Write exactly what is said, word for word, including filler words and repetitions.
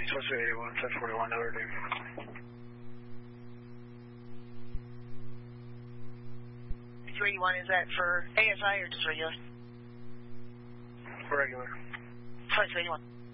East eighty-one, ten forty-one, Notre Dame. two eighty-one, is that for A S I or just regular? Regular. Sorry, two eighty-one.